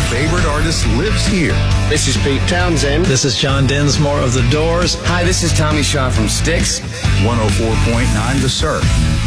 favorite artist lives here. This is Pete Townsend. This is John Densmore of The Doors. Hi, this is Tommy Shaw from Styx. 104.9 The Surf.